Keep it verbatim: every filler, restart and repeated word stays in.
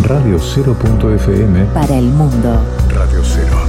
Radio Cero punto F M para el mundo. Radio Cero.